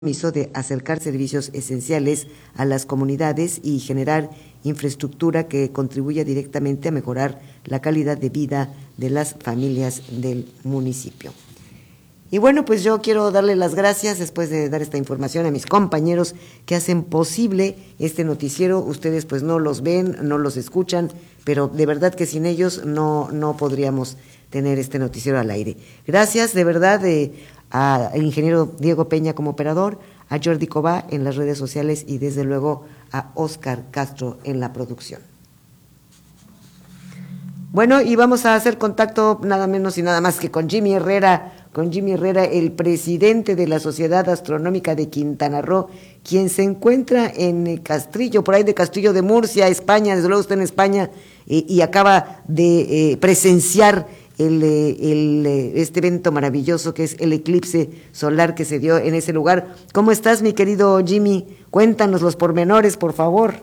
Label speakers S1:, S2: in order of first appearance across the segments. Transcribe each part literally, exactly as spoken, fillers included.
S1: de acercar servicios esenciales a las comunidades y generar infraestructura que contribuya directamente a mejorar la calidad de vida de las familias del municipio. Y bueno, pues yo quiero darle las gracias, después de dar esta información, a mis compañeros que hacen posible este noticiero. Ustedes pues no los ven, no los escuchan, pero de verdad que sin ellos no, no podríamos tener este noticiero al aire. Gracias de verdad eh, al ingeniero Diego Peña como operador, a Jordi Cobá en las redes sociales y desde luego a Oscar Castro en la producción. Bueno, y vamos a hacer contacto nada menos y nada más que con Jimmy Herrera, con Jimmy Herrera, el presidente de la Sociedad Astronómica de Quintana Roo, quien se encuentra en Castrillo, por ahí de Castillo de Murcia, España, desde luego está en España, eh, y acaba de eh, presenciar el, el, este evento maravilloso que es el eclipse solar que se dio en ese lugar. ¿Cómo estás, mi querido Jimmy? Cuéntanos los pormenores, por favor.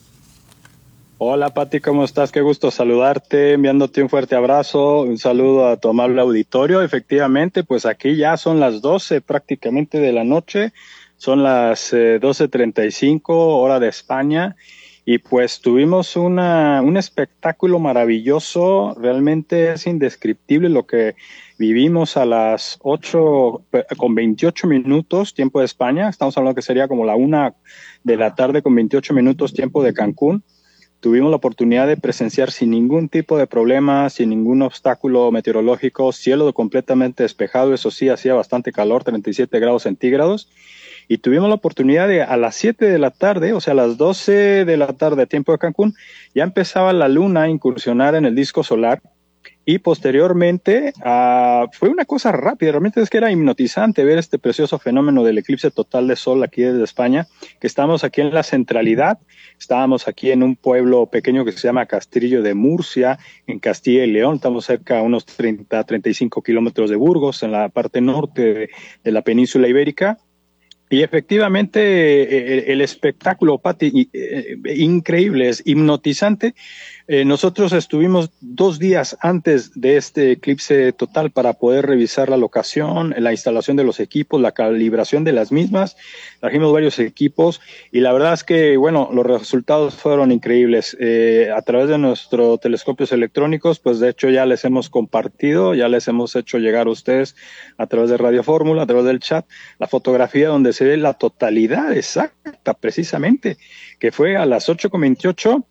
S2: Hola, Pati, ¿cómo estás? Qué gusto saludarte, enviándote un fuerte abrazo, un saludo a tu amable auditorio. Efectivamente, pues aquí ya son las doce prácticamente de la noche, son las eh, doce treinta y cinco hora de España, y pues tuvimos una, un espectáculo maravilloso. Realmente es indescriptible lo que vivimos a las ocho con veintiocho minutos, tiempo de España. Estamos hablando que sería como la una de la tarde con veintiocho minutos, tiempo de Cancún. Tuvimos la oportunidad de presenciar sin ningún tipo de problema, sin ningún obstáculo meteorológico, cielo completamente despejado, eso sí, hacía bastante calor, treinta y siete grados centígrados, y tuvimos la oportunidad de a las siete de la tarde, o sea, a las doce de la tarde, tiempo de Cancún, ya empezaba la luna a incursionar en el disco solar. Y posteriormente uh, fue una cosa rápida, realmente es que era hipnotizante ver este precioso fenómeno del eclipse total de sol aquí desde España, que estamos aquí en la centralidad, estábamos aquí en un pueblo pequeño que se llama Castillo de Murcia, en Castilla y León, estamos cerca a unos treinta, treinta y cinco kilómetros de Burgos, en la parte norte de, de la península ibérica. Y efectivamente el, el espectáculo, Pati, eh, increíble, es hipnotizante. Eh, nosotros estuvimos dos días antes de este eclipse total para poder revisar la locación, la instalación de los equipos, la calibración de las mismas. Trajimos varios equipos y la verdad es que, bueno, los resultados fueron increíbles. Eh, a través de nuestros telescopios electrónicos, pues de hecho ya les hemos compartido, ya les hemos hecho llegar a ustedes a través de Radio Fórmula, a través del chat, la fotografía donde se ve la totalidad exacta, precisamente, que fue a las ocho con veintiocho.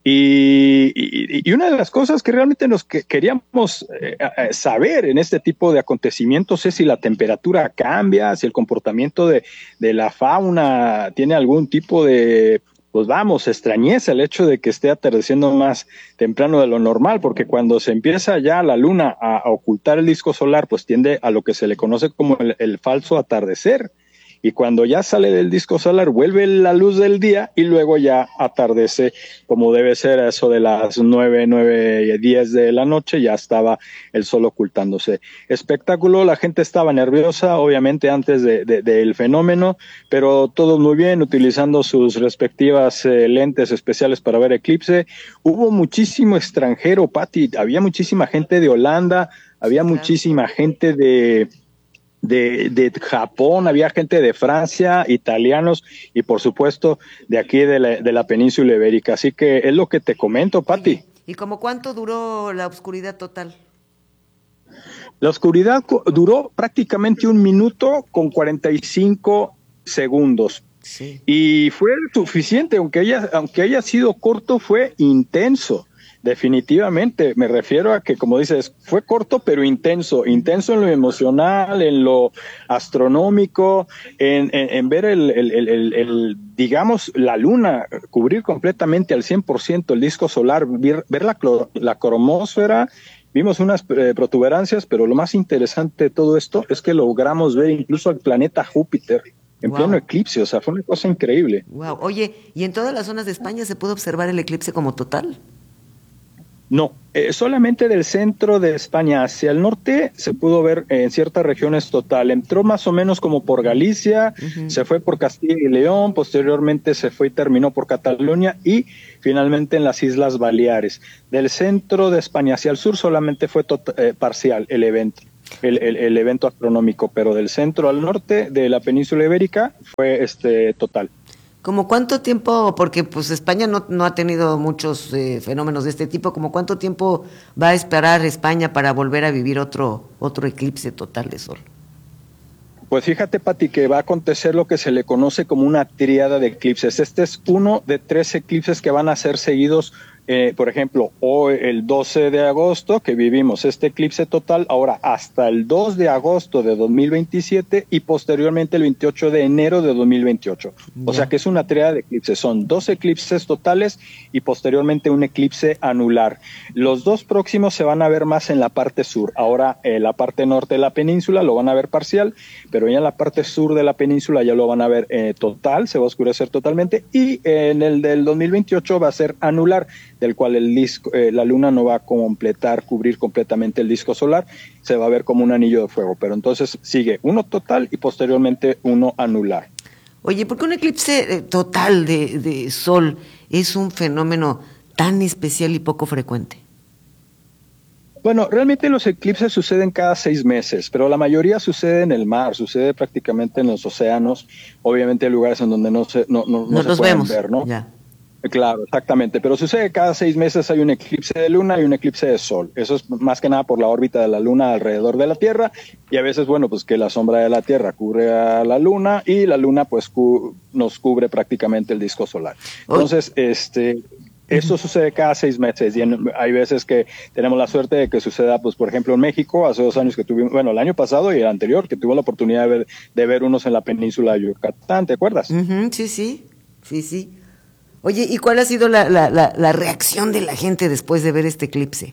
S2: Y, y, y una de las cosas que realmente nos que queríamos eh, saber en este tipo de acontecimientos es si la temperatura cambia, si el comportamiento de, de la fauna tiene algún tipo de, pues vamos, extrañeza el hecho de que esté atardeciendo más temprano de lo normal, porque cuando se empieza ya la luna a, a ocultar el disco solar, pues tiende a lo que se le conoce como el, el falso atardecer. Y cuando ya sale del disco solar, vuelve la luz del día y luego ya atardece como debe ser, a eso de las nueve, nueve, diez de la noche, ya estaba el sol ocultándose. Espectáculo, la gente estaba nerviosa, obviamente antes de, de, del fenómeno, pero todo muy bien, utilizando sus respectivas eh, lentes especiales para ver eclipse. Hubo muchísimo extranjero, Pati, había muchísima gente de Holanda, había claro. muchísima gente de... De, de Japón, había gente de Francia, italianos y por supuesto de aquí de la, de la península ibérica. Así que es lo que te comento, Pati.
S1: ¿Y como cuánto duró la oscuridad total?
S2: La oscuridad duró prácticamente un minuto con cuarenta y cinco segundos. Sí. Y fue suficiente, aunque haya, aunque haya sido corto, fue intenso. Definitivamente, me refiero a que, como dices, fue corto pero intenso, intenso en lo emocional, en lo astronómico, en, en, en ver el, el, el, el, el, digamos, la luna, cubrir completamente al cien por ciento el disco solar, ver, ver la, la cromósfera. Vimos unas eh, protuberancias, pero lo más interesante de todo esto es que logramos ver incluso al planeta Júpiter en wow. pleno eclipse, o sea, fue una cosa increíble.
S1: Wow. Oye, ¿y en todas las zonas de España se pudo observar el eclipse como total?
S2: No, eh, solamente del centro de España hacia el norte se pudo ver en ciertas regiones total. Entró más o menos como por Galicia, uh-huh. se fue por Castilla y León, posteriormente se fue y terminó por Cataluña y finalmente en las Islas Baleares. Del centro de España hacia el sur solamente fue tot- eh, parcial el evento. el, el, el evento astronómico, pero del centro al norte de la península ibérica fue este total.
S1: ¿Como cuánto tiempo, porque pues España no, no ha tenido muchos eh, fenómenos de este tipo, como cuánto tiempo va a esperar España para volver a vivir otro, otro eclipse total de sol?
S2: Pues fíjate, Pati, que va a acontecer lo que se le conoce como una tríada de eclipses. Este es uno de tres eclipses que van a ser seguidos. Eh, por ejemplo, hoy el doce de agosto que vivimos este eclipse total, ahora hasta el dos de agosto de dos mil veintisiete y posteriormente el veintiocho de enero de dos mil veintiocho. Yeah. O sea que es una tríada de eclipses, son dos eclipses totales y posteriormente un eclipse anular. Los dos próximos se van a ver más en la parte sur. Ahora en eh, la parte norte de la península lo van a ver parcial, pero ya en la parte sur de la península ya lo van a ver eh, total, se va a oscurecer totalmente, y eh, en el del dos mil veintiocho va a ser anular, del cual el disco, eh, la luna no va a completar, cubrir completamente el disco solar, se va a ver como un anillo de fuego, pero entonces sigue uno total y posteriormente uno anular.
S1: Oye, ¿por qué un eclipse total de, de sol es un fenómeno tan especial y poco frecuente?
S2: Bueno, realmente los eclipses suceden cada seis meses, pero la mayoría sucede en el mar, sucede prácticamente en los océanos, obviamente hay lugares en donde no se, no, no, no se pueden vemos. ver, ¿no? Ya. Claro, exactamente, pero sucede que cada seis meses hay un eclipse de luna y un eclipse de sol. Eso es más que nada por la órbita de la luna alrededor de la Tierra, y a veces, bueno, pues que la sombra de la Tierra cubre a la luna y la luna pues cu- nos cubre prácticamente el disco solar. Entonces, oh. este... Eso sucede cada seis meses y en, hay veces que tenemos la suerte de que suceda, pues por ejemplo en México, hace dos años que tuvimos, bueno, el año pasado y el anterior, que tuve la oportunidad de ver, de ver unos en la península de Yucatán, ¿te acuerdas?
S1: Uh-huh, sí, sí, sí, sí. Oye, ¿y cuál ha sido la, la, la, la reacción de la gente después de ver este eclipse?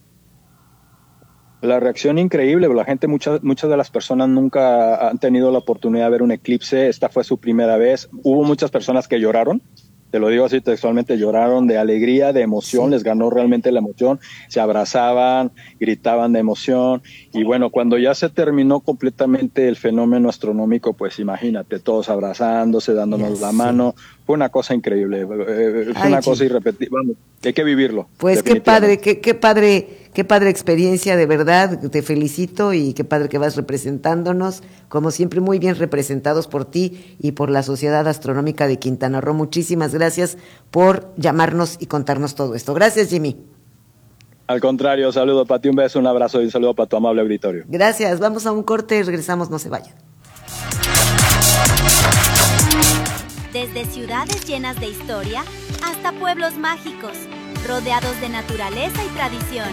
S2: La reacción increíble, la gente, muchas, muchas de las personas nunca han tenido la oportunidad de ver un eclipse, esta fue su primera vez, hubo muchas personas que lloraron, te lo digo así textualmente, lloraron de alegría, de emoción, sí. Les ganó realmente la emoción, se abrazaban, gritaban de emoción, y bueno, cuando ya se terminó completamente el fenómeno astronómico, pues imagínate, todos abrazándose, dándonos ya la sé. mano, fue una cosa increíble, fue Ay, una sí. cosa irrepetible, vamos, hay que vivirlo.
S1: Pues qué padre, qué, qué padre, qué padre experiencia, de verdad, te felicito y qué padre que vas representándonos, como siempre muy bien representados por ti y por la Sociedad Astronómica de Quintana Roo. Muchísimas gracias por llamarnos y contarnos todo esto. Gracias, Jimmy.
S2: Al contrario, saludo para ti, un beso, un abrazo y un saludo para tu amable auditorio.
S1: Gracias, vamos a un corte y regresamos, no se vayan.
S3: Desde ciudades llenas de historia hasta pueblos mágicos, rodeados de naturaleza y tradición.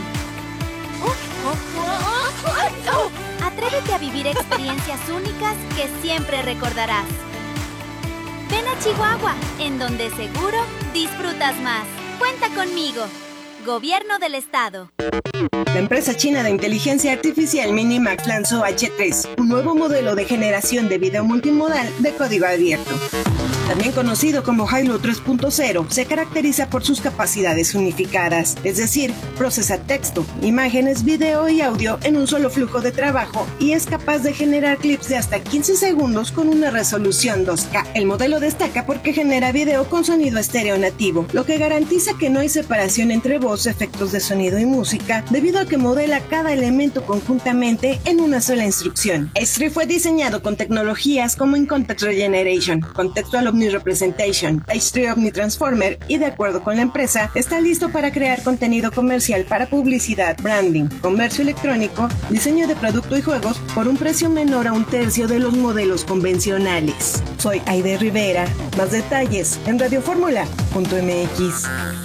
S3: Atrévete a vivir experiencias únicas que siempre recordarás. Ven a Chihuahua, en donde seguro disfrutas más. Cuenta conmigo. Gobierno del Estado.
S4: La empresa china de inteligencia artificial Minimax lanzó hache tres, un nuevo modelo de generación de video multimodal de código abierto. También conocido como Hailu tres punto cero, se caracteriza por sus capacidades unificadas, es decir, procesa texto, imágenes, video y audio en un solo flujo de trabajo y es capaz de generar clips de hasta quince segundos con una resolución dos K. El modelo destaca porque genera video con sonido estéreo nativo, lo que garantiza que no hay separación entre voz, efectos de sonido y música, debido a que modela cada elemento conjuntamente en una sola instrucción. hache tres fue diseñado con tecnologías como In Context Regeneration, Contextual Omni-Representation, hache tres Omni Transformer y de acuerdo con la empresa, está listo para crear contenido comercial para publicidad, branding, comercio electrónico, diseño de producto y juegos por un precio menor a un tercio de los modelos convencionales. Soy Aide Rivera. Más detalles en radio fórmula punto eme equis.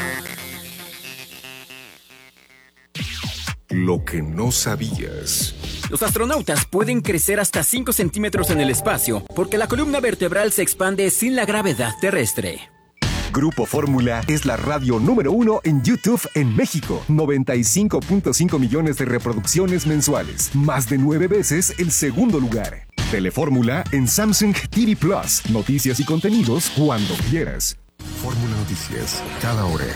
S5: Lo que no sabías.
S6: Los astronautas pueden crecer hasta cinco centímetros en el espacio porque la columna vertebral se expande sin la gravedad terrestre.
S5: Grupo Fórmula es la radio número uno en YouTube en México. noventa y cinco punto cinco millones de reproducciones mensuales. Más de nueve veces el segundo lugar. Telefórmula en Samsung T V Plus. Noticias y contenidos cuando quieras. Fórmula Noticias, cada hora.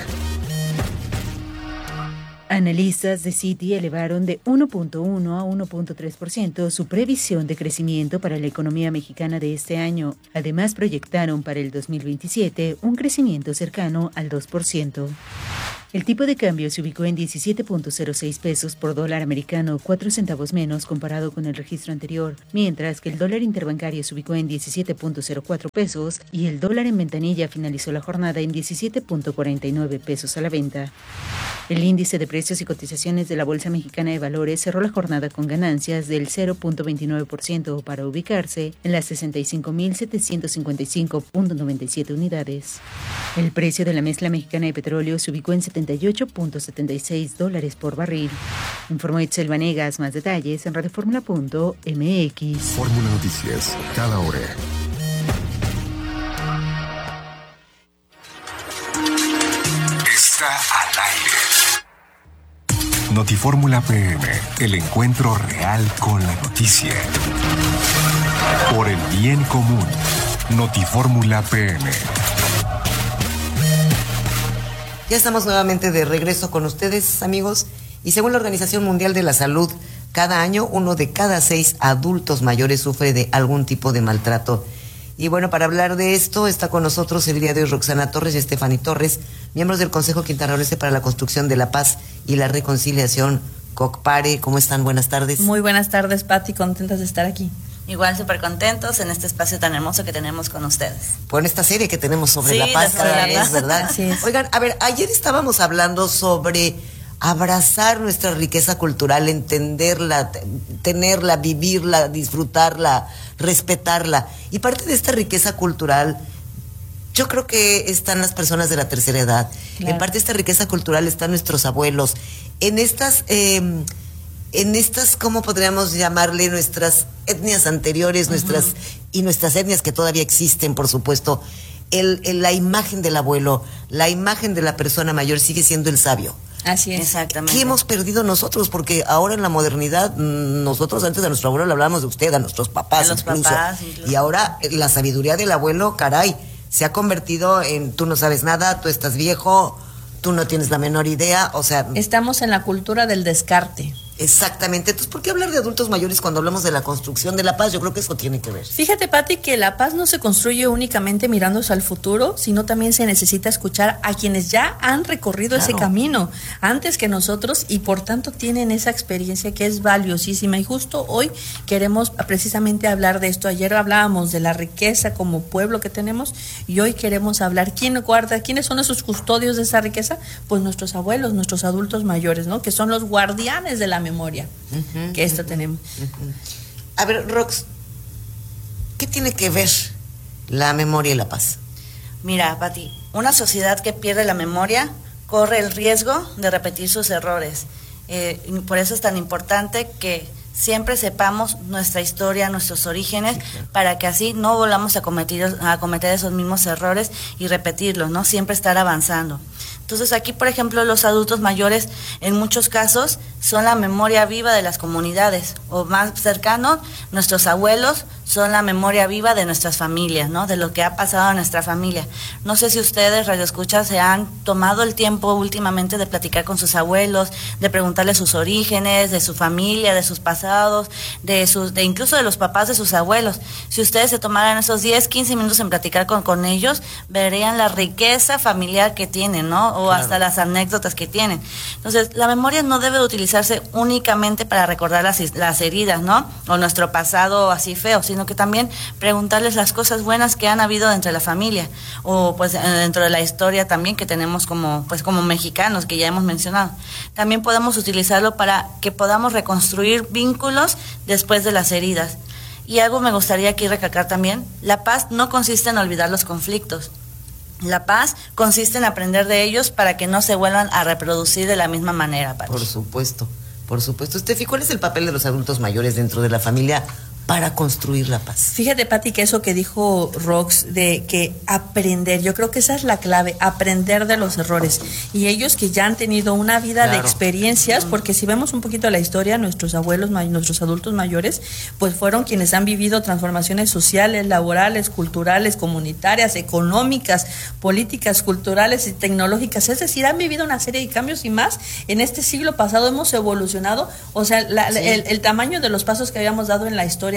S7: Analistas de Citi elevaron de uno punto uno a uno punto tres por ciento su previsión de crecimiento para la economía mexicana de este año. Además, proyectaron para el dos mil veintisiete un crecimiento cercano al dos por ciento. El tipo de cambio se ubicó en diecisiete punto cero seis pesos por dólar americano, cuatro centavos menos comparado con el registro anterior, mientras que el dólar interbancario se ubicó en diecisiete punto cero cuatro pesos y el dólar en ventanilla finalizó la jornada en diecisiete punto cuarenta y nueve pesos a la venta. El índice de precios y cotizaciones de la Bolsa Mexicana de Valores cerró la jornada con ganancias del cero punto veintinueve por ciento para ubicarse en las sesenta y cinco mil setecientos cincuenta y cinco punto noventa y siete unidades. El precio de la mezcla mexicana de petróleo se ubicó en setenta y ocho punto setenta y seis dólares por barril. Informó Itzel Vanegas. Más detalles en radioformula punto m x.
S5: Fórmula Noticias, cada hora. Está al aire. Notifórmula P M, el encuentro real con la noticia. Por el bien común. Notifórmula P M.
S1: Ya estamos nuevamente de regreso con ustedes, amigos, y según la Organización Mundial de la Salud, cada año uno de cada seis adultos mayores sufre de algún tipo de maltrato. Y bueno, para hablar de esto está con nosotros el día de hoy Roxana Torres y Estefany Torres, miembros del Consejo Quintanarroense para la Construcción de la Paz y la Reconciliación, COCPARE. ¿Cómo están? Buenas tardes.
S8: Muy buenas tardes, Pati, contentas de estar aquí.
S9: Igual súper contentos en este espacio tan hermoso que tenemos con ustedes.
S1: Por esta serie que tenemos sobre
S9: sí,
S1: la paz cada vez, ¿verdad?
S8: Así es.
S1: Oigan, a ver, ayer estábamos hablando sobre abrazar nuestra riqueza cultural, entenderla, tenerla, vivirla, disfrutarla, respetarla. Y parte de esta riqueza cultural, yo creo que están las personas de la tercera edad. Claro. En parte de esta riqueza cultural están nuestros abuelos. En estas... Eh, En estas, ¿cómo podríamos llamarle? Nuestras etnias anteriores, uh-huh. nuestras y nuestras etnias que todavía existen, por supuesto. El, el, la imagen del abuelo, la imagen de la persona mayor sigue siendo el sabio.
S8: Así es.
S9: Exactamente.
S1: ¿Qué hemos perdido nosotros? Porque ahora en la modernidad, nosotros antes de nuestro abuelo le hablábamos de usted, a nuestros papás,
S9: a los
S1: incluso.
S9: papás incluso.
S1: Y ahora la sabiduría del abuelo, caray, se ha convertido en tú no sabes nada, tú estás viejo, tú no tienes la menor idea, o sea...
S8: Estamos en la cultura del descarte.
S1: Exactamente. Entonces, ¿por qué hablar de adultos mayores cuando hablamos de la construcción de la paz? Yo creo que eso tiene que ver.
S8: Fíjate, Pati, que la paz no se construye únicamente mirándose al futuro, sino también se necesita escuchar a quienes ya han recorrido claro. ese camino antes que nosotros y por tanto tienen esa experiencia que es valiosísima. Y justo hoy queremos precisamente hablar de esto. Ayer hablábamos de la riqueza como pueblo que tenemos y hoy queremos hablar quién guarda, quiénes son esos custodios de esa riqueza, pues nuestros abuelos, nuestros adultos mayores, ¿no? Que son los guardianes de la memoria. memoria uh-huh, que esto uh-huh, tenemos.
S1: Uh-huh. A ver, Rox, ¿qué tiene que ver la memoria y la paz?
S9: Mira, Pati, una sociedad que pierde la memoria corre el riesgo de repetir sus errores. Eh, y por eso es tan importante que siempre sepamos nuestra historia, nuestros orígenes, sí, claro. para que así no volvamos a cometer, a cometer esos mismos errores y repetirlos, ¿no? Siempre estar avanzando. Entonces aquí, por ejemplo, los adultos mayores en muchos casos son la memoria viva de las comunidades, o más cercano, nuestros abuelos son la memoria viva de nuestras familias, ¿no? De lo que ha pasado en nuestra familia. No sé si ustedes, radioescuchas, se han tomado el tiempo últimamente de platicar con sus abuelos, de preguntarles sus orígenes, de su familia, de sus pasados, de sus, de incluso de los papás de sus abuelos. Si ustedes se tomaran esos diez, quince minutos en platicar con, con ellos, verían la riqueza familiar que tienen, ¿no? O claro. hasta las anécdotas que tienen. Entonces, la memoria no debe de utilizarse únicamente para recordar las, las heridas, ¿no? O nuestro pasado así feo, sino que también preguntarles las cosas buenas que han habido dentro de la familia, o pues dentro de la historia también que tenemos como, pues como mexicanos, que ya hemos mencionado. También podemos utilizarlo para que podamos reconstruir vínculos después de las heridas. Y algo me gustaría aquí recalcar también, la paz no consiste en olvidar los conflictos. La paz consiste en aprender de ellos para que no se vuelvan a reproducir de la misma manera. Pati.
S1: Por supuesto, por supuesto. Estefi, ¿cuál es el papel de los adultos mayores dentro de la familia para construir la paz?
S8: Fíjate, Pati, que eso que dijo Rox, de que aprender, yo creo que esa es la clave, aprender de los errores. Y ellos que ya han tenido una vida claro. de experiencias, porque si vemos un poquito la historia, nuestros abuelos, nuestros adultos mayores, pues fueron quienes han vivido transformaciones sociales, laborales, culturales, comunitarias, económicas, políticas, culturales y tecnológicas. Es decir, han vivido una serie de cambios y más. En este siglo pasado hemos evolucionado, o sea, la, sí. el, el tamaño de los pasos que habíamos dado en la historia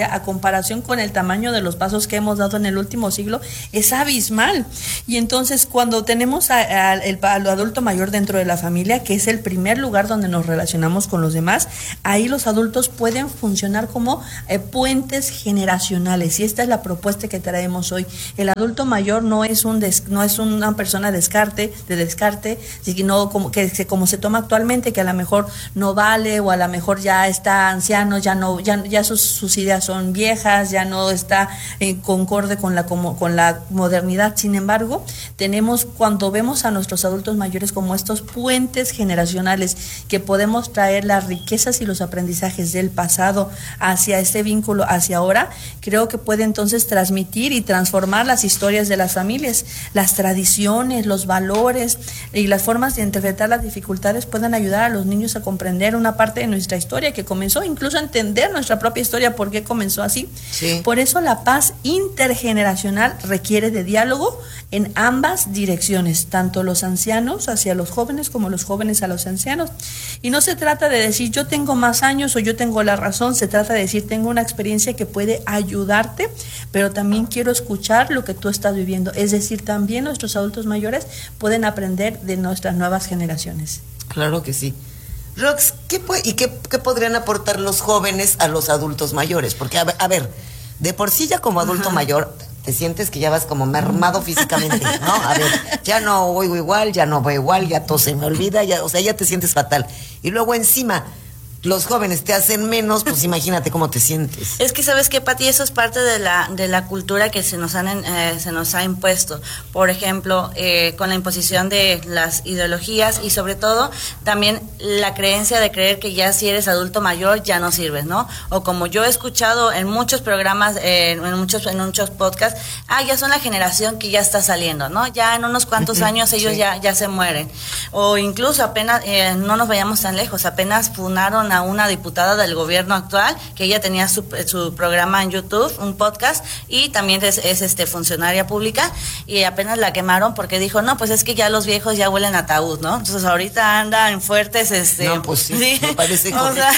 S8: familia, a comparación con el tamaño de los pasos que hemos dado en el último siglo, es abismal. Y entonces cuando tenemos a, a, el, al adulto mayor dentro de la familia, que es el primer lugar donde nos relacionamos con los demás, ahí los adultos pueden funcionar como eh, puentes generacionales. Y esta es la propuesta que traemos hoy. El adulto mayor no es un des, no es una persona descarte, de descarte, sino como que se, como se toma actualmente, que a lo mejor no vale, o a lo mejor ya está anciano, ya no, ya, ya sus, sus ideas son viejas, ya no está en concorde con la como, con la modernidad. Sin embargo, tenemos, cuando vemos a nuestros adultos mayores como estos puentes generacionales, que podemos traer las riquezas y los aprendizajes del pasado hacia este vínculo, hacia ahora, creo que puede entonces transmitir y transformar las historias de las familias, las tradiciones, los valores y las formas de interpretar las dificultades puedan ayudar a los niños a comprender una parte de nuestra historia que comenzó, incluso a entender nuestra propia historia, por qué comenzó así. Sí. Por eso la paz intergeneracional requiere de diálogo en ambas direcciones, tanto los ancianos hacia los jóvenes como los jóvenes a los ancianos. Y no se trata de decir yo tengo más años o yo tengo la razón, se trata de decir tengo una experiencia que puede ayudarte, pero también quiero escuchar lo que tú estás viviendo. Es decir, también nuestros adultos mayores pueden aprender de nuestras nuevas generaciones.
S10: Claro que sí. Rox, ¿qué puede, ¿y qué, qué podrían aportar los jóvenes a los adultos mayores? Porque, a ver, a ver de por sí ya como adulto Ajá. mayor, te sientes que ya vas como mermado físicamente, ¿no? A ver, ya no oigo igual, ya no veo igual, ya todo se me olvida, ya, o sea, ya te sientes fatal. Y luego encima los jóvenes te hacen menos, pues imagínate cómo te sientes.
S9: Es que sabes que, Pati, eso es parte de la de la cultura que se nos han eh, se nos ha impuesto. Por ejemplo, eh, con la imposición de las ideologías y sobre todo también la creencia de creer que ya si eres adulto mayor ya no sirves, ¿no? O como yo he escuchado en muchos programas, eh, en muchos en muchos podcasts, ah, ya son la generación que ya está saliendo, ¿no? Ya en unos cuantos años ellos sí. ya ya se mueren. O incluso apenas, eh, no nos vayamos tan lejos, apenas funaron a una diputada del gobierno actual, que ella tenía su, su programa en YouTube, un podcast, y también es, es este funcionaria pública, y apenas la quemaron porque dijo, no, pues es que ya los viejos ya huelen a ataúd, ¿no? Entonces ahorita andan fuertes, este...
S10: No, pues sí, sí. me parece
S9: o sea,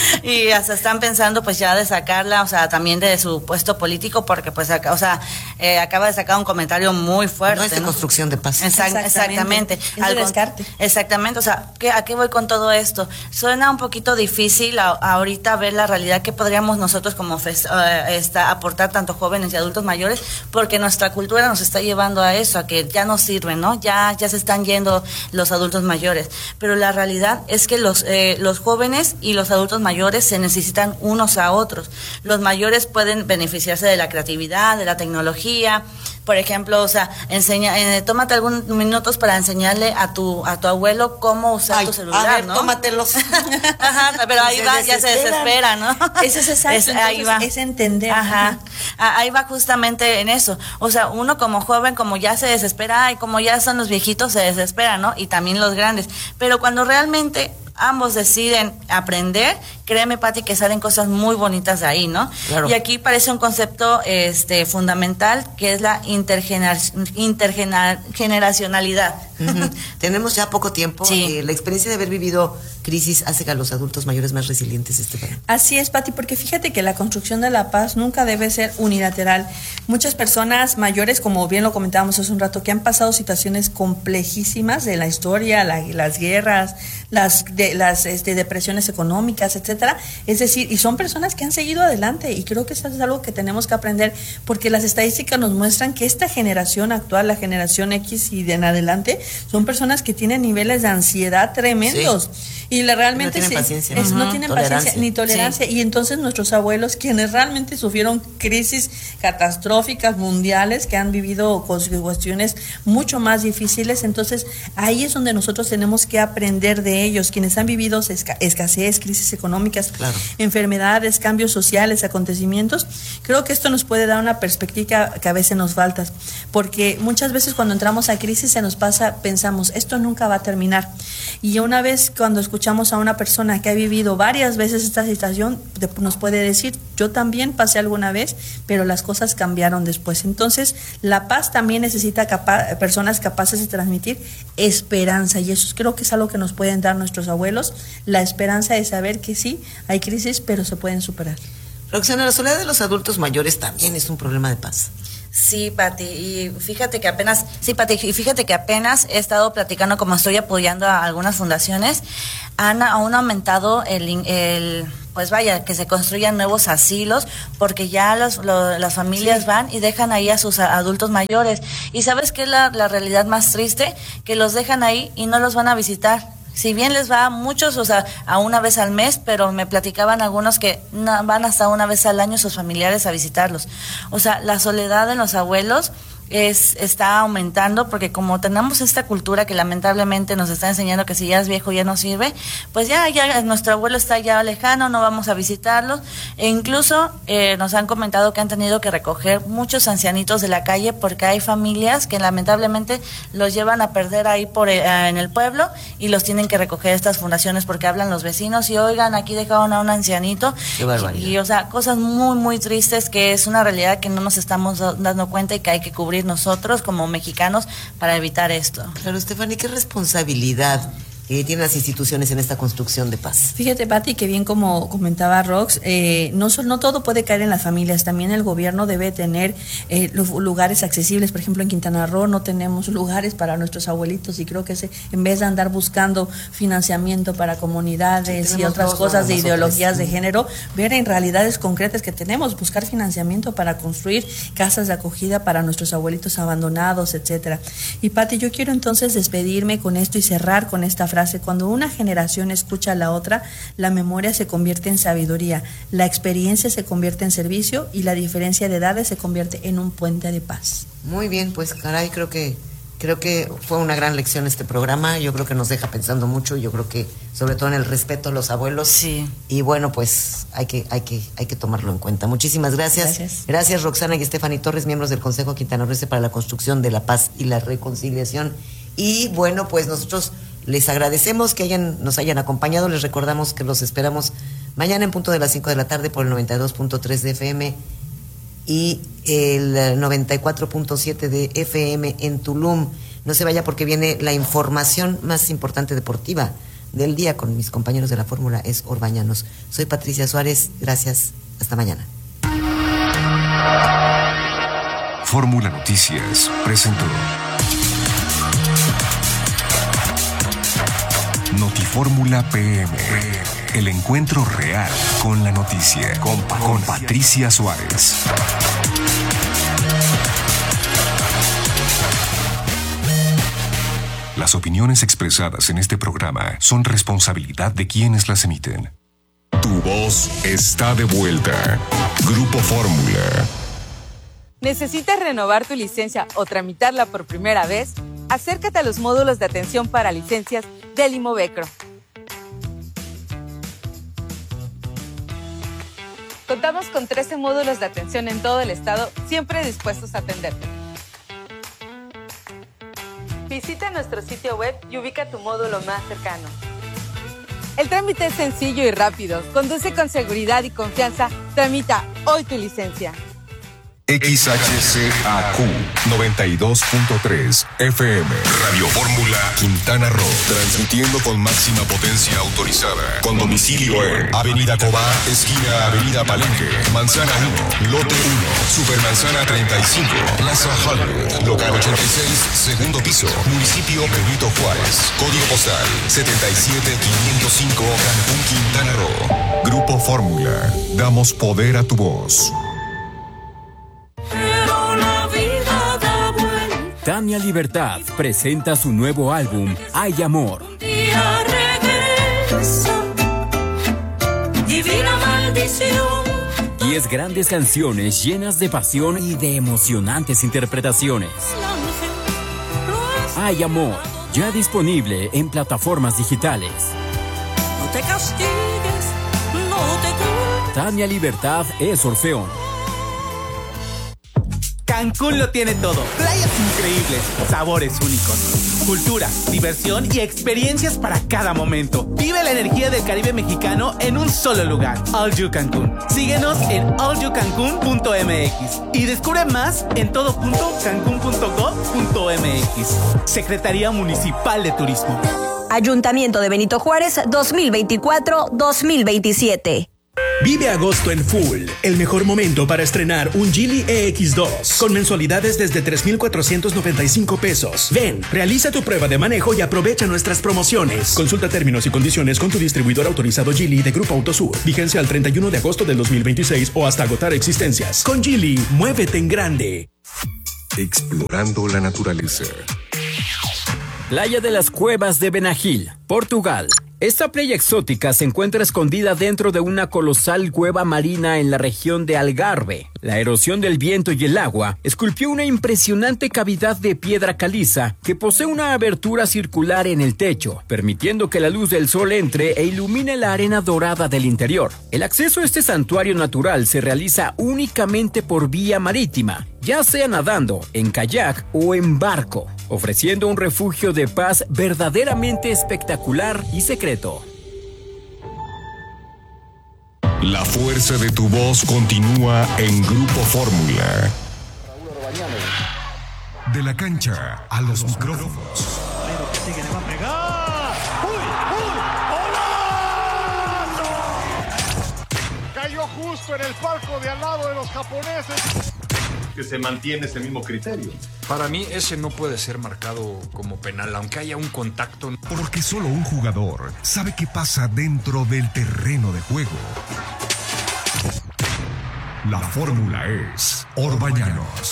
S9: y hasta están pensando pues ya de sacarla, o sea, también de su puesto político, porque pues, acá, o sea, eh, acaba de sacar un comentario muy fuerte,
S10: No es de
S9: ¿no?
S10: construcción de paz.
S9: Exact, exactamente. Exactamente.
S8: Es de descarte.
S9: Exactamente, o sea, ¿qué, ¿a qué voy con todo esto? Suena un poquito difícil a, a ahorita ver la realidad que podríamos nosotros como fest, uh, esta, aportar tanto jóvenes y adultos mayores, porque nuestra cultura nos está llevando a eso, a que ya no sirven, ¿no? Ya, ya se están yendo los adultos mayores, pero la realidad es que los, eh, los jóvenes y los adultos mayores se necesitan unos a otros. Los mayores pueden beneficiarse de la creatividad, de la tecnología. Por ejemplo, o sea, enseña, eh, tómate algunos minutos para enseñarle a tu a tu abuelo cómo usar
S10: Ay,
S9: tu celular,
S10: a ver,
S9: ¿no?
S10: tómatelos.
S9: Ajá, pero ahí va, ya se desespera, ¿no?
S8: Eso es exacto, es, ahí va. Es entender.
S9: Ajá, ahí va justamente en eso. O sea, uno como joven, como ya se desespera, y como ya son los viejitos, se desespera, ¿no? Y también los grandes. Pero cuando realmente ambos deciden aprender, créeme, Pati, que salen cosas muy bonitas de ahí, ¿no? Claro. Y aquí parece un concepto este fundamental, que es la intergener, intergeneracionalidad.
S10: Uh-huh. Tenemos ya poco tiempo. Sí. Eh, la experiencia de haber vivido crisis hace a los adultos mayores más resilientes, Estefania.
S8: Así es, Pati, porque fíjate que la construcción de la paz nunca debe ser unilateral. Muchas personas mayores, como bien lo comentábamos hace un rato, que han pasado situaciones complejísimas de la historia, la, las guerras, las, de, las este, depresiones económicas, etcétera. Es decir, y son personas que han seguido adelante, y creo que eso es algo que tenemos que aprender, porque las estadísticas nos muestran que esta generación actual, la generación X y de en adelante, son personas que tienen niveles de ansiedad tremendos. Sí. Y la, realmente
S10: no tienen
S8: sí,
S10: paciencia,
S8: es,
S10: uh-huh.
S8: no tienen
S10: tolerancia.
S8: paciencia ni tolerancia. Sí. Y entonces nuestros abuelos, quienes realmente sufrieron crisis catastróficas mundiales, que han vivido cuestiones mucho más difíciles, entonces ahí es donde nosotros tenemos que aprender de ellos, quienes han vivido esca- escasez, crisis económicas, claro. enfermedades, cambios sociales, acontecimientos. Creo que esto nos puede dar una perspectiva que a veces nos falta, porque muchas veces cuando entramos a crisis se nos pasa, pensamos, esto nunca va a terminar. Y una vez cuando escuchamos a una persona que ha vivido varias veces esta situación, nos puede decir, yo también pasé alguna vez, pero las cosas cambiaron después. Entonces, la paz también necesita capa- personas capaces de transmitir esperanza, y eso creo que es algo que nos pueden dar nuestros abuelos, la esperanza de saber que sí, hay crisis, pero se pueden superar.
S10: Roxana, la soledad de los adultos mayores también es un problema de paz.
S9: Sí, Pati, y fíjate que apenas, sí, Pati, y fíjate que apenas he estado platicando, como estoy apoyando a algunas fundaciones, han aún aumentado el, el pues vaya, que se construyan nuevos asilos, porque ya los, lo, las familias sí. van y dejan ahí a sus adultos mayores. Y ¿sabes qué es la, la realidad más triste? Que los dejan ahí y no los van a visitar. Si bien les va a muchos, o sea, a una vez al mes, pero me platicaban algunos que no, van hasta una vez al año sus familiares a visitarlos. O sea, la soledad de los abuelos es está aumentando, porque como tenemos esta cultura que lamentablemente nos está enseñando que si ya es viejo ya no sirve, pues ya ya nuestro abuelo está ya lejano, no vamos a visitarlos, e incluso eh, nos han comentado que han tenido que recoger muchos ancianitos de la calle, porque hay familias que lamentablemente los llevan a perder ahí por eh, en el pueblo, y los tienen que recoger estas fundaciones porque hablan los vecinos y oigan, aquí dejaron a un ancianito.
S10: Qué barbaridad.
S9: Y, y o sea, cosas muy muy tristes, que es una realidad que no nos estamos dando cuenta y que hay que cubrir nosotros como mexicanos para evitar esto.
S10: Claro, Stephanie, ¿qué responsabilidad eh, tienen las instituciones en esta construcción de paz?
S8: Fíjate, Pati, que bien como comentaba Rox, eh, no, no todo puede caer en las familias, también el gobierno debe tener eh, lugares accesibles. Por ejemplo, en Quintana Roo no tenemos lugares para nuestros abuelitos, y creo que se, en vez de andar buscando financiamiento para comunidades sí, y otras cosas de ideologías de género, ver en realidades concretas que tenemos, buscar financiamiento para construir casas de acogida para nuestros abuelitos abandonados, etcétera. Y Pati, yo quiero entonces despedirme con esto y cerrar con esta frase. Cuando una generación escucha a la otra, la memoria se convierte en sabiduría, la experiencia se convierte en servicio, y la diferencia de edades se convierte en un puente de paz.
S10: Muy bien, pues caray, creo que creo que fue una gran lección este programa. Yo creo que nos deja pensando mucho. Yo creo que sobre todo en el respeto a los abuelos.
S9: Sí.
S10: Y bueno, pues hay que hay que hay que tomarlo en cuenta. Muchísimas gracias. Gracias, gracias Roxana y Stephanie Torres, miembros del Consejo Quintanarroense para la Construcción de la Paz y la Reconciliación. Y bueno, pues nosotros les agradecemos que hayan, nos hayan acompañado. Les recordamos que los esperamos mañana en punto de las cinco de la tarde por el noventa y dos punto tres de F M y el noventa y cuatro punto siete de F M en Tulum. No se vaya, porque viene la información más importante deportiva del día con mis compañeros de la Fórmula Es Orbañanos. Soy Patricia Suárez. Gracias. Hasta mañana.
S5: Fórmula Noticias presentó Notifórmula P M, el encuentro real con la noticia, con, con Patricia Suárez. Las opiniones expresadas en este programa son responsabilidad de quienes las emiten. Tu voz está de vuelta. Grupo Fórmula.
S11: ¿Necesitas renovar tu licencia o tramitarla por primera vez? Acércate a los módulos de atención para licencias del Imovecro. Contamos con trece módulos de atención en todo el estado, siempre dispuestos a atenderte. Visita nuestro sitio web y ubica tu módulo más cercano. El trámite es sencillo y rápido. Conduce con seguridad y confianza. Tramita hoy tu licencia.
S5: X H C A Q noventa y dos punto tres F M Radio Fórmula Quintana Roo, transmitiendo con máxima potencia autorizada, con domicilio en Avenida Cobá, esquina Avenida Palenque, Manzana uno, Lote uno, Supermanzana treinta y cinco, Plaza Hollywood, local ochenta y seis, segundo piso, municipio Benito Juárez, código postal setenta y siete quinientos cinco, Cancún, Quintana Roo. Grupo Fórmula, damos poder a tu voz.
S6: Tania Libertad presenta su nuevo álbum, Hay Amor.
S12: Divina maldición.
S6: Diez grandes canciones llenas de pasión y de emocionantes interpretaciones. Hay Amor, ya disponible en plataformas digitales.
S12: No te castigues, no te culpes.
S6: Tania Libertad es Orfeón.
S13: Cancún lo tiene todo. Playas increíbles, sabores únicos, cultura, diversión y experiencias para cada momento. Vive la energía del Caribe mexicano en un solo lugar. All You Cancún. Síguenos en all you cancún punto m x y descubre más en todo punto cancún punto gov punto m x. Secretaría Municipal de Turismo.
S14: Ayuntamiento de Benito Juárez dos mil veinticuatro dos mil veintisiete. Vive agosto en full, el mejor momento para estrenar un Geely E X dos con mensualidades desde tres mil cuatrocientos noventa y cinco pesos. Ven, realiza tu prueba de manejo y aprovecha nuestras promociones. Consulta términos y condiciones con tu distribuidor autorizado Geely de Grupo Autosur. Vigencia al treinta y uno de agosto del dos mil veintiséis o hasta agotar existencias. Con Geely, muévete en grande.
S5: Explorando la naturaleza.
S6: Playa de las Cuevas de Benagil, Portugal. Esta playa exótica se encuentra escondida dentro de una colosal cueva marina en la región de Algarve. La erosión del viento y el agua esculpió una impresionante cavidad de piedra caliza que posee una abertura circular en el techo, permitiendo que la luz del sol entre e ilumine la arena dorada del interior. El acceso a este santuario natural se realiza únicamente por vía marítima, ya sea nadando, en kayak o en barco, ofreciendo un refugio de paz verdaderamente espectacular y secreto.
S5: La fuerza de tu voz continúa en Grupo Fórmula. De la cancha a los micrófonos.
S15: Cayó justo en el palco de al lado de los japoneses. Que se mantiene ese mismo criterio.
S16: Para mí ese no puede ser marcado como penal, aunque haya un contacto.
S5: Porque solo un jugador sabe qué pasa dentro del terreno de juego. La fórmula es Orbañanos.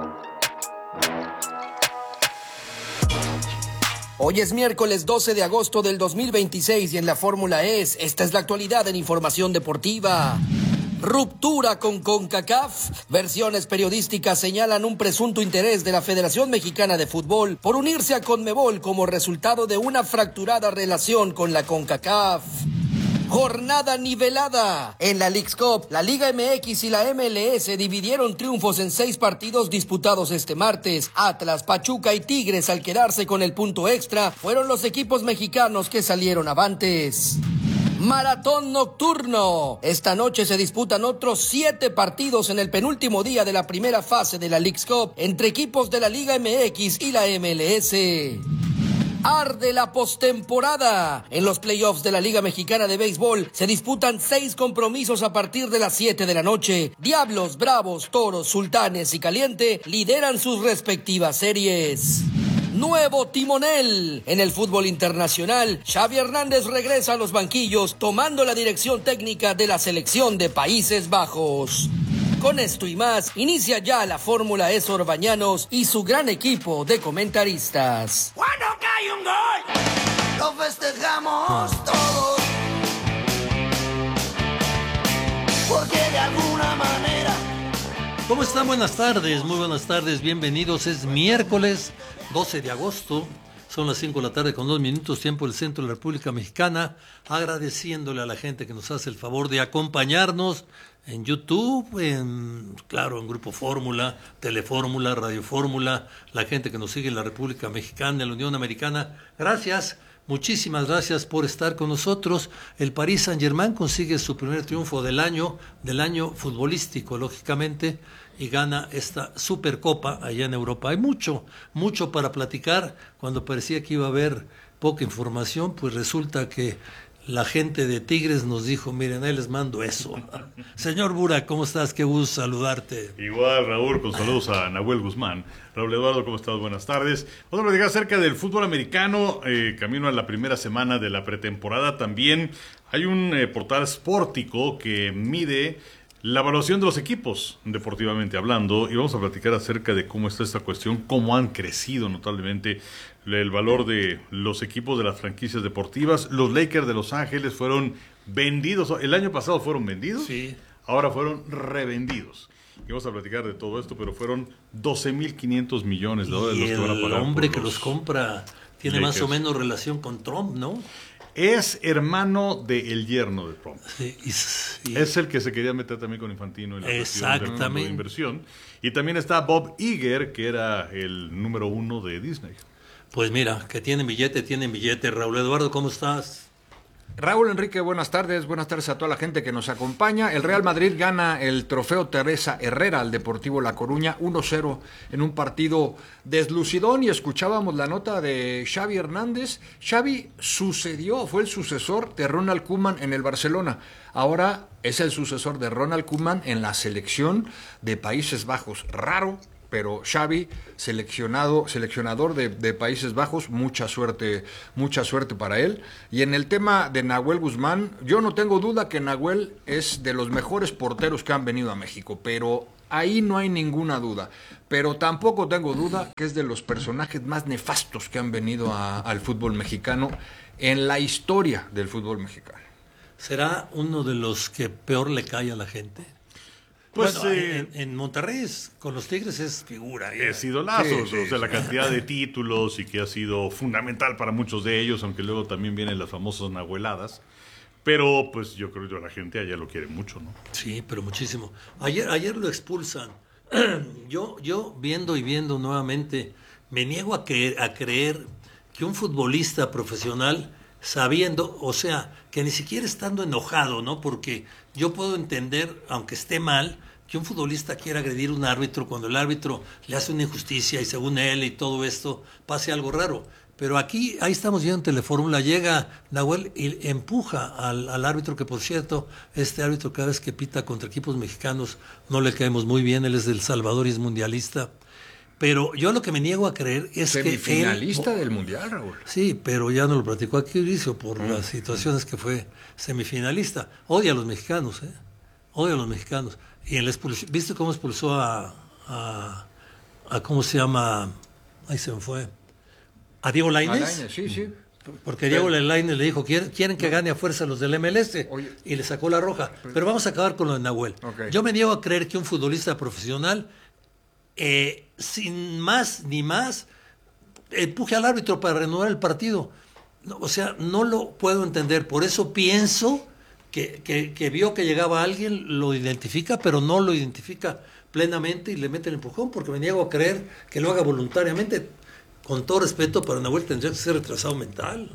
S17: Hoy es miércoles doce de agosto del dos mil veintiséis y en la fórmula es, esta es la actualidad en información deportiva. Ruptura con CONCACAF. Versiones periodísticas señalan un presunto interés de la Federación Mexicana de Fútbol por unirse a CONMEBOL como resultado de una fracturada relación con la CONCACAF. Jornada nivelada. En la Leagues Cup, la Liga M X y la M L S dividieron triunfos en seis partidos disputados este martes. Atlas, Pachuca y Tigres, al quedarse con el punto extra, fueron los equipos mexicanos que salieron avantes. Maratón nocturno. Esta noche se disputan otros siete partidos en el penúltimo día de la primera fase de la Leagues Cup entre equipos de la Liga M X y la M L S. Arde la postemporada. En los playoffs de la Liga Mexicana de Béisbol se disputan seis compromisos a partir de las siete de la noche. Diablos, Bravos, Toros, Sultanes y Caliente lideran sus respectivas series. Nuevo timonel. En el fútbol internacional, Xavi Hernández regresa a los banquillos tomando la dirección técnica de la selección de Países Bajos. Con esto y más, inicia ya la Fórmula E Orbañanos y su gran equipo de comentaristas.
S12: Cuando cae un gol, lo festejamos todos. Porque de alguna manera...
S18: ¿Cómo están? Buenas tardes, muy buenas tardes, bienvenidos. Es miércoles doce de agosto, son las cinco de la tarde con dos minutos, tiempo del centro de la República Mexicana, agradeciéndole a la gente que nos hace el favor de acompañarnos en YouTube, en, claro, en Grupo Fórmula, Telefórmula, Radio Fórmula, la gente que nos sigue en la República Mexicana, en la Unión Americana. Gracias, muchísimas gracias por estar con nosotros. El Paris Saint-Germain consigue su primer triunfo del año, del año futbolístico, lógicamente, y gana esta Supercopa allá en Europa. Hay mucho, mucho para platicar. Cuando parecía que iba a haber poca información, pues resulta que la gente de Tigres nos dijo, miren, ahí les mando eso. Señor Burak, ¿cómo estás? Qué gusto saludarte.
S15: Igual, Raúl, con saludos a Nahuel Guzmán. Raúl Eduardo, ¿cómo estás? Buenas tardes. Vamos a platicar acerca del fútbol americano, eh, camino a la primera semana de la pretemporada. También hay un eh, portal Sportico que mide la evaluación de los equipos, deportivamente hablando, y vamos a platicar acerca de cómo está esta cuestión, cómo han crecido notablemente el valor de los equipos de las franquicias deportivas. Los Lakers de Los Ángeles fueron vendidos, el año pasado fueron vendidos,
S18: sí.
S15: Ahora fueron revendidos. Y vamos a platicar de todo esto, pero fueron doce mil quinientos millones de dólares los que van a pagar.
S18: El hombre que
S15: los
S18: los compra tiene
S15: Lakers.
S18: Más o menos relación con Trump, ¿no?
S15: Es hermano del yerno de Trump.
S18: Sí, y, y,
S15: es el que se quería meter también con Infantino en la
S18: exactamente.
S15: de inversión. Y también está Bob Iger, que era el número uno de Disney.
S18: Pues mira, que tienen billete, tienen billete. Raúl Eduardo, ¿cómo estás?
S16: Raúl Enrique, buenas tardes, buenas tardes a toda la gente que nos acompaña. El Real Madrid gana el trofeo Teresa Herrera al Deportivo La Coruña uno cero en un partido deslucidón, y escuchábamos la nota de Xavi Hernández. Xavi sucedió, fue el sucesor de Ronald Koeman en el Barcelona. Ahora es el sucesor de Ronald Koeman en la selección de Países Bajos. Raro, pero Xavi, seleccionado, seleccionador de, de Países Bajos, mucha suerte, mucha suerte para él. Y en el tema de Nahuel Guzmán, yo no tengo duda que Nahuel es de los mejores porteros que han venido a México, pero ahí no hay ninguna duda. Pero tampoco tengo duda que es de los personajes más nefastos que han venido a, al fútbol mexicano en la historia del fútbol mexicano.
S18: ¿Será uno de los que peor le cae a la gente?
S15: Pues
S18: bueno,
S15: eh,
S18: en, en Monterrey es, con los Tigres es figura. ¿eh?
S15: Es idolazo,
S18: Sí, sí,
S15: o sea,
S18: sí.
S15: la cantidad de títulos y que ha sido fundamental para muchos de ellos, aunque luego también vienen las famosas nahueladas. Pero pues yo creo que la gente allá lo quiere mucho, ¿no?
S18: Sí, pero muchísimo. Ayer, ayer lo expulsan. yo, yo viendo y viendo nuevamente, me niego a, que, a creer que un futbolista profesional, sabiendo, o sea, que ni siquiera estando enojado, ¿no? Porque yo puedo entender, aunque esté mal, que un futbolista quiera agredir a un árbitro cuando el árbitro le hace una injusticia y según él y todo esto pase algo raro. Pero aquí, ahí estamos viendo en Telefórmula, llega Nahuel y empuja al, al árbitro, que por cierto, este árbitro cada vez que pita contra equipos mexicanos no le caemos muy bien, él es del Salvador y es mundialista. Pero yo lo que me niego a creer es que
S16: Semifinalista
S18: él,
S16: del Mundial, Raúl.
S18: Sí, pero ya no lo platicó aquí Mauricio por mm. las situaciones que fue semifinalista. Odia a los mexicanos, ¿eh? Odia a los mexicanos. Y en la expulsión, ¿viste cómo expulsó a, a, a cómo se llama? Ahí se me fue. ¿A Diego Lainez?
S16: A Lainez, sí, sí.
S18: Porque Diego Lainez le dijo, ¿quieren, quieren que gane a fuerza los del M L S? Oye, y le sacó la roja. Pero vamos a acabar con lo de Nahuel. Okay. Yo me niego a creer que un futbolista profesional, eh, sin más ni más, empuje al árbitro para renovar el partido. No, o sea, no lo puedo entender. Por eso pienso que, que, que vio que llegaba alguien, lo identifica, pero no lo identifica plenamente y le mete el empujón, porque me niego a creer que lo haga voluntariamente. Con todo respeto, para Nahuel tendría que ser retrasado mental.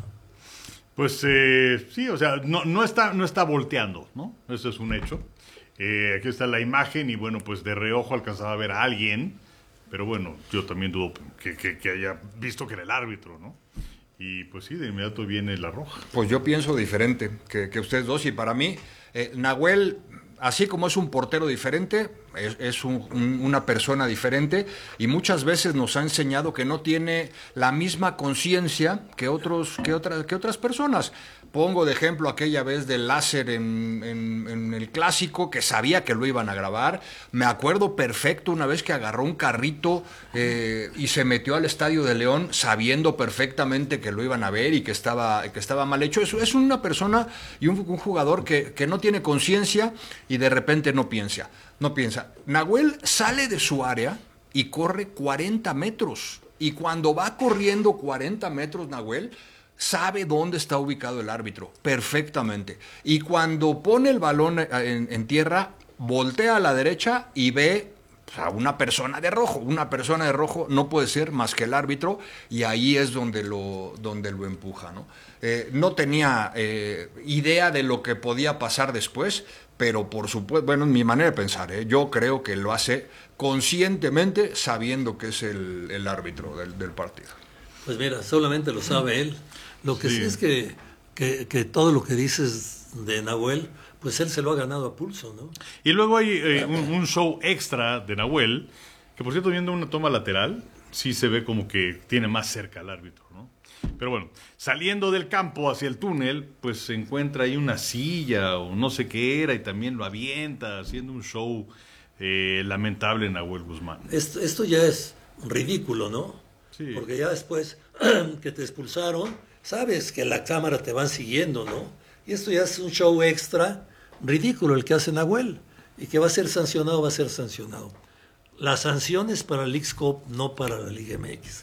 S15: Pues eh, sí, o sea, no, no, está, no está volteando, ¿no? Eso es un hecho. Eh, aquí está la imagen y bueno, pues de reojo alcanzaba a ver a alguien, pero bueno, yo también dudo que, que, que haya visto que era el árbitro, ¿no? Y pues sí, de inmediato viene la roja.
S16: Pues yo pienso diferente que, que ustedes dos, y para mí, eh, Nahuel, así como es un portero diferente, es, es un, un, una persona diferente, y muchas veces nos ha enseñado que no tiene la misma conciencia que otros que otras que otras personas. Pongo de ejemplo aquella vez del láser en, en, en el Clásico, que sabía que lo iban a grabar. Me acuerdo perfecto una vez que agarró un carrito eh, y se metió al Estadio de León sabiendo perfectamente que lo iban a ver y que estaba, que estaba mal hecho. Es, es una persona y un, un jugador que, que no tiene conciencia y de repente no piensa. No piensa. Nahuel sale de su área y corre cuarenta metros. Y cuando va corriendo cuarenta metros, Nahuel sabe dónde está ubicado el árbitro, perfectamente. Y cuando pone el balón en, en tierra, voltea a la derecha y ve a una persona de rojo. Una persona de rojo no puede ser más que el árbitro, y ahí es donde lo, donde lo empuja, ¿no? Eh, no tenía eh, idea de lo que podía pasar después, pero por supuesto, bueno, en mi manera de pensar, ¿eh? yo creo que lo hace conscientemente, sabiendo que es el, el árbitro del, del partido.
S18: Pues mira, solamente lo sabe él. Lo que sí, sí es que, que, que todo lo que dices de Nahuel, pues él se lo ha ganado a pulso, ¿no?
S15: Y luego hay eh, un, un show extra de Nahuel, que por cierto, viendo una toma lateral, sí se ve como que tiene más cerca al árbitro, ¿no? Pero bueno, saliendo del campo hacia el túnel, pues se encuentra ahí una silla o no sé qué era, y también lo avienta, haciendo un show eh, lamentable Nahuel Guzmán.
S18: Esto, esto ya es ridículo, ¿no?
S15: Sí.
S18: Porque ya después que te expulsaron, sabes que la cámara te van siguiendo, ¿no? Y esto ya es un show extra ridículo el que hace Nahuel, y que va a ser sancionado, va a ser sancionado. La sanción es para el Leagues Cup, no para la Liga M X.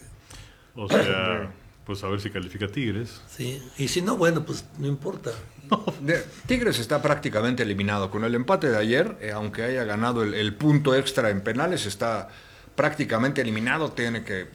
S15: O sea, pues a ver si califica Tigres.
S18: Sí, y si no, bueno, pues no importa.
S16: No. Tigres está prácticamente eliminado. Con el empate de ayer, eh, aunque haya ganado el, el punto extra en penales, está prácticamente eliminado. Tiene que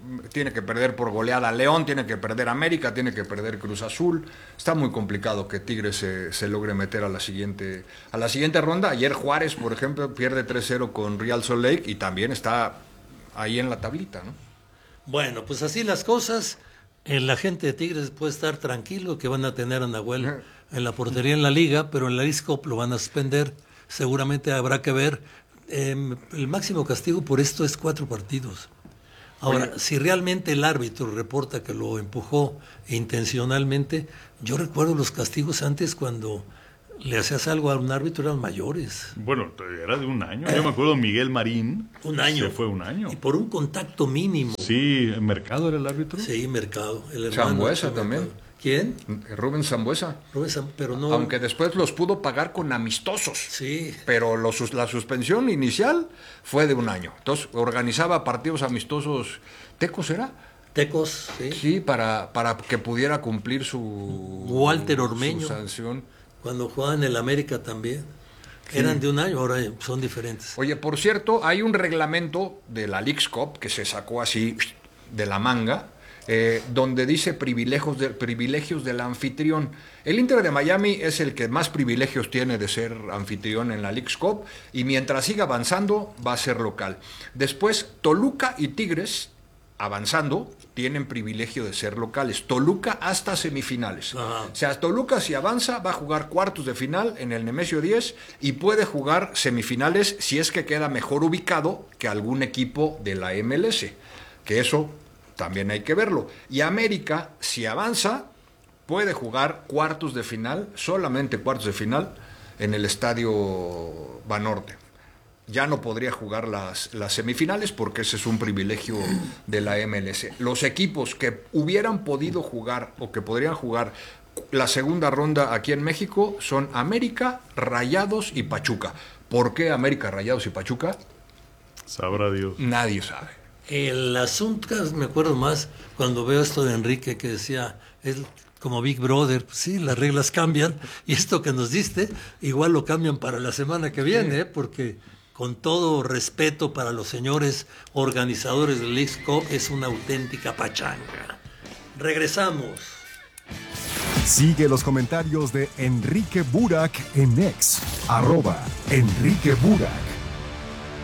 S16: tiene que perder por goleada a León, tiene que perder América, tiene que perder Cruz Azul. Está muy complicado que Tigres se, se logre meter a la siguiente a la siguiente ronda. Ayer Juárez, por ejemplo, pierde tres cero con Real Salt Lake y también está ahí en la tablita, ¿no?
S18: Bueno, pues así las cosas. La gente de Tigres puede estar tranquilo que van a tener a Nahuel en la portería en la liga, pero en la Leagues Cup lo van a suspender. Seguramente habrá que ver. Eh, el máximo castigo por esto es cuatro partidos. Ahora, Oye. si realmente el árbitro reporta que lo empujó intencionalmente, yo recuerdo los castigos antes cuando le hacías algo a un árbitro, eran mayores.
S15: Bueno, era de un año. Yo me acuerdo Miguel Marín.
S18: Un año.
S15: Se fue un año.
S18: Y por un contacto mínimo.
S15: Sí, ¿Mercado era el árbitro?
S18: Sí, Mercado. El
S16: Sambuesa también.
S18: ¿Quién?
S16: Rubén Sambuesa.
S18: Rubén Sam, pero no.
S16: Aunque después los pudo pagar con amistosos.
S18: Sí.
S16: Pero los, la suspensión inicial fue de un año. Entonces organizaba partidos amistosos. ¿Tecos era?
S18: Tecos, sí.
S16: Sí, para, para que pudiera cumplir su.
S18: Walter Ormeño.
S16: Su sanción.
S18: Cuando jugaban en el América también. Sí. Eran de un año, ahora son diferentes.
S16: Oye, por cierto, hay un reglamento de la Leagues Cup que se sacó así de la manga. Eh, donde dice privilegios, de, privilegios del anfitrión. El Inter de Miami es el que más privilegios tiene de ser anfitrión en la Leagues Cup y mientras siga avanzando va a ser local. Después Toluca y Tigres, avanzando, tienen privilegio de ser locales. Toluca hasta semifinales. Ajá. O sea, Toluca si avanza va a jugar cuartos de final en el Nemesio diez y puede jugar semifinales si es que queda mejor ubicado que algún equipo de la M L S, que eso también hay que verlo. Y América, si avanza, puede jugar cuartos de final, solamente cuartos de final, en el Estadio Banorte. Ya no podría jugar las, las semifinales porque ese es un privilegio de la M L S. Los equipos que hubieran podido jugar o que podrían jugar la segunda ronda aquí en México son América, Rayados y Pachuca. ¿Por qué América, Rayados y Pachuca?
S15: Sabrá Dios.
S16: Nadie sabe.
S18: El asunto, me acuerdo más cuando veo esto de Enrique que decía, es como Big Brother, pues sí, las reglas cambian y esto que nos diste igual lo cambian para la semana que viene, ¿eh? Porque con todo respeto para los señores organizadores del Leagues Cup es una auténtica pachanga. Regresamos.
S5: Sigue los comentarios de Enrique Burak en X, arroba Enrique Burak.